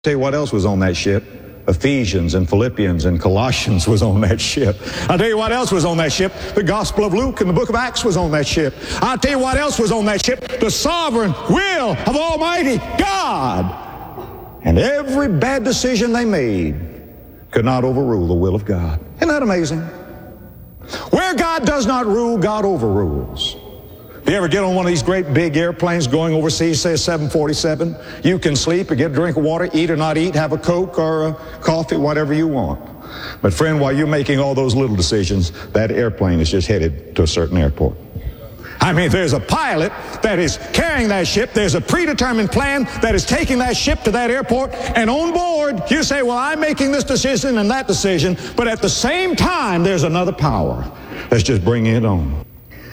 Tell you what else was on that ship. Ephesians and Philippians and Colossians was on that ship. I'll tell you what else was on that ship. The Gospel of Luke and the book of Acts was on that ship. I'll tell you what else was on that ship. The sovereign will of Almighty God. And every bad decision they made could not overrule the will of God. Isn't that amazing? Where God does not rule, God overrules. You ever get on one of these great big airplanes going overseas, say a 747, you can sleep or get a drink of water, eat or not eat, have a Coke or a coffee, whatever you want. But friend, while you're making all those little decisions, that airplane is just headed to a certain airport. I mean, there's a pilot that is carrying that ship. There's a predetermined plan that is taking that ship to that airport. And on board, you say, well, I'm making this decision and that decision. But at the same time, there's another power that's just bringing it on.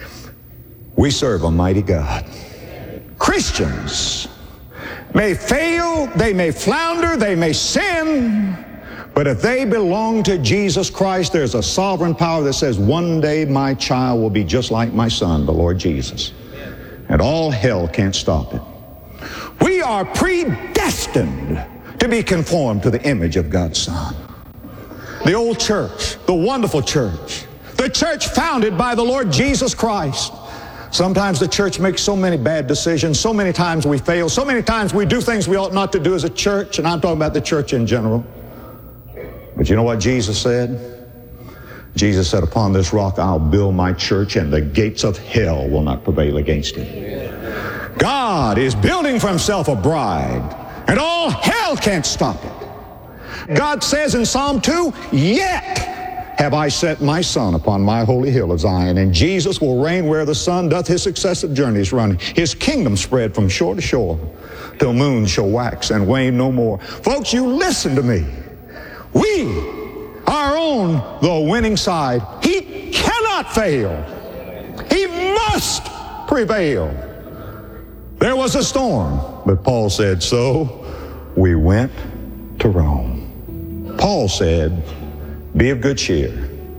We serve a mighty God. Christians may fail, they may flounder, they may sin, but if they belong to Jesus Christ, there's a sovereign power that says, one day my child will be just like my son, the Lord Jesus. And all hell can't stop it. We are predestined to be conformed to the image of God's Son. The old church, the wonderful church, the church founded by the Lord Jesus Christ. Sometimes the church makes so many bad decisions. So many times we fail. So many times we do things we ought not to do as a church. And I'm talking about the church in general. But you know what Jesus said? Jesus said, upon this rock I'll build my church, and the gates of hell will not prevail against it. God is building for himself a bride, and all hell can't stop it. God says in Psalm 2, yet have I set my son upon my holy hill of Zion, and Jesus will reign where the sun doth his successive journeys run. His kingdom spread from shore to shore, till moon shall wax and wane no more. Folks, you listen to me. We are on the winning side. He cannot fail. He must prevail. There was a storm, but Paul said, so we went to Rome. Paul said, be of good cheer.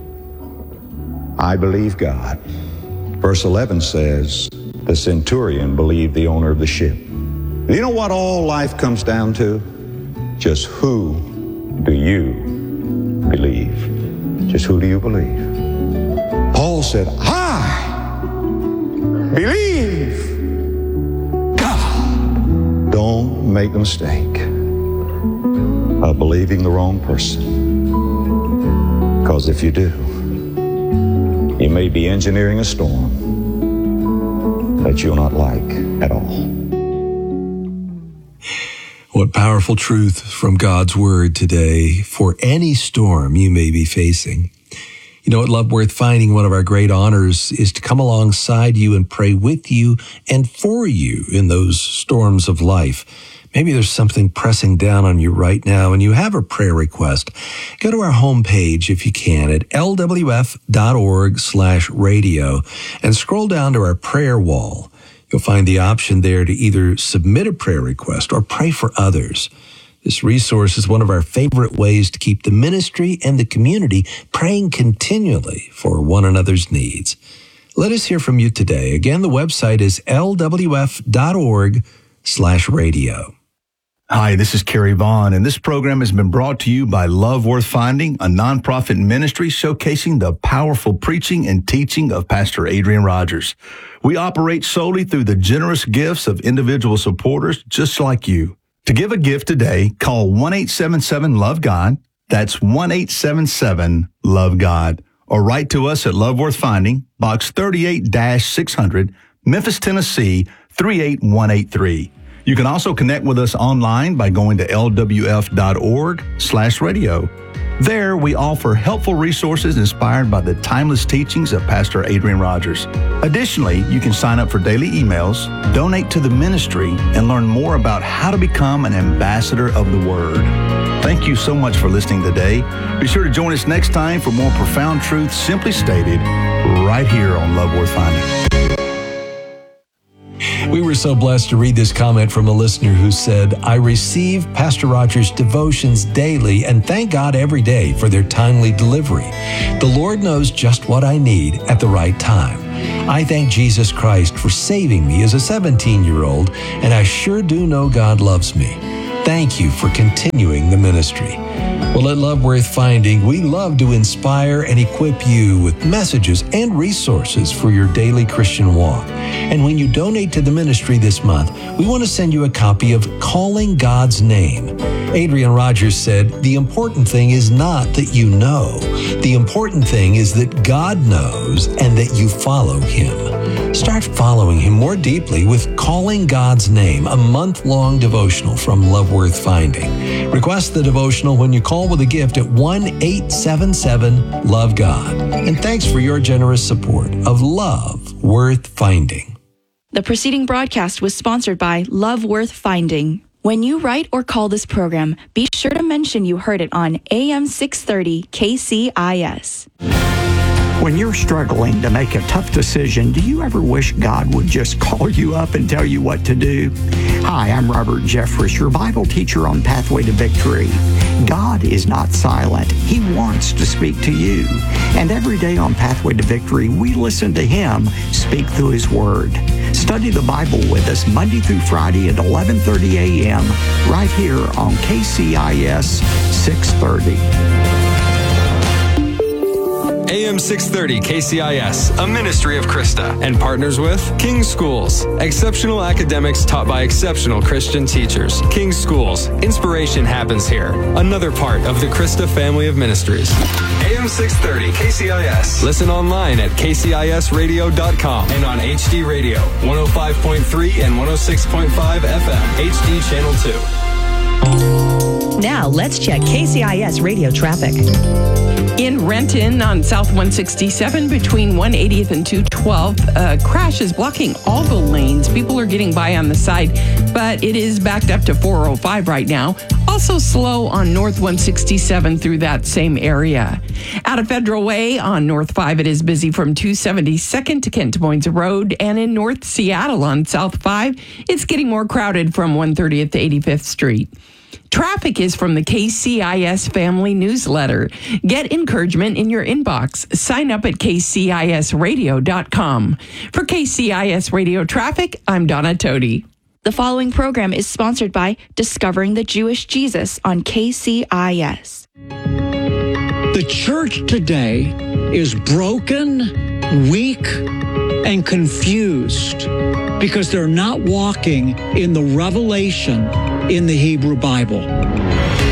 I believe God. Verse 11 says, the centurion believed the owner of the ship. You know what all life comes down to? Just who do you believe? Just who do you believe? Paul said, I believe God. Don't make the mistake of believing the wrong person. Because if you do, you may be engineering a storm that you'll not like at all. What powerful truth from God's Word today for any storm you may be facing. You know, at Love Worth Finding, one of our great honors is to come alongside you and pray with you and for you in those storms of life. Maybe there's something pressing down on you right now and you have a prayer request. Go to our homepage if you can at lwf.org/radio and scroll down to our prayer wall. You'll find the option there to either submit a prayer request or pray for others. This resource is one of our favorite ways to keep the ministry and the community praying continually for one another's needs. Let us hear from you today. Again, the website is lwf.org/radio. Hi, this is Kerry Vaughn, and this program has been brought to you by Love Worth Finding, a nonprofit ministry showcasing the powerful preaching and teaching of Pastor Adrian Rogers. We operate solely through the generous gifts of individual supporters just like you. To give a gift today, call 1-877-LOVE-GOD. That's 1-877-LOVE-GOD. Or write to us at Love Worth Finding, Box 38-600, Memphis, Tennessee, 38183. You can also connect with us online by going to lwf.org/radio. There, we offer helpful resources inspired by the timeless teachings of Pastor Adrian Rogers. Additionally, you can sign up for daily emails, donate to the ministry, and learn more about how to become an ambassador of the Word. Thank you so much for listening today. Be sure to join us next time for more profound truths simply stated right here on Love Worth Finding. We were so blessed to read this comment from a listener who said, I receive Pastor Rogers' devotions daily and thank God every day for their timely delivery. The Lord knows just what I need at the right time. I thank Jesus Christ for saving me as a 17-year-old, and I sure do know God loves me. Thank you for continuing the ministry. Well, at Love Worth Finding, we love to inspire and equip you with messages and resources for your daily Christian walk. And when you donate to the ministry this month, we want to send you a copy of Calling God's Name. Adrian Rogers said, "The important thing is not that you know. The important thing is that God knows and that you follow Him." Start following Him more deeply with Calling God's Name, a month-long devotional from Love Worth Finding. Request the devotional when you call with a gift at 1-877-LOVE-GOD. And thanks for your generous support of Love Worth Finding. The preceding broadcast was sponsored by Love Worth Finding. When you write or call this program, be sure to mention you heard it on AM 630 KCIS. When you're struggling to make a tough decision, do you ever wish God would just call you up and tell you what to do? Hi, I'm Robert Jeffress, your Bible teacher on Pathway to Victory. God is not silent. He wants to speak to you. And every day on Pathway to Victory, we listen to Him speak through His Word. Study the Bible with us Monday through Friday at 11:30 a.m. right here on KCIS 630. AM 630 KCIS, a ministry of Krista, and partners with King's Schools, exceptional academics taught by exceptional Christian teachers. King's Schools, inspiration happens here. Another part of the Krista family of ministries. AM 630 KCIS. Listen online at kcisradio.com and on HD Radio, 105.3 and 106.5 FM, HD Channel 2. Now let's check KCIS radio traffic. In Renton on South 167 between 180th and 212, a crash is blocking all the lanes. People are getting by on the side, but it is backed up to 405 right now. Also slow on North 167 through that same area. Out of Federal Way on North 5, it is busy from 272nd to Kent Des Moines Road. And in North Seattle on South 5, it's getting more crowded from 130th to 85th Street. Traffic is from the KCIS Family Newsletter. Get encouragement in your inbox. Sign up at kcisradio.com. For KCIS Radio Traffic, I'm Donna Todi. The following program is sponsored by Discovering the Jewish Jesus on KCIS. The church today is broken, weak, and confused because they're not walking in the revelation in the Hebrew Bible.